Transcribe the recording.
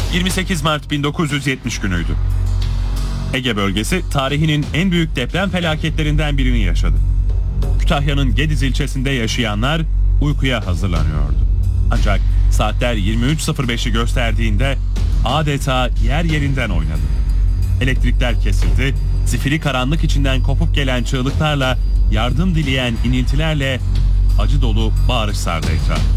28 Mart 1970 günüydü. Ege bölgesi tarihinin en büyük deprem felaketlerinden birini yaşadı. Kütahya'nın Gediz ilçesinde yaşayanlar uykuya hazırlanıyordu. Ancak saatler 23.05'i gösterdiğinde adeta yer yerinden oynadı. Elektrikler kesildi, zifiri karanlık içinden kopup gelen çığlıklarla, yardım dileyen iniltilerle acı dolu bağırış sardı etrafı.